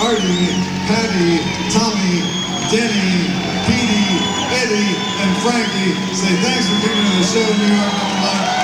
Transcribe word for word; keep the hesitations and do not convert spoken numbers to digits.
Artie, Patty, Tommy, Denny, Petey, Eddie, and Frankie say thanks for coming to the show, New York, number one.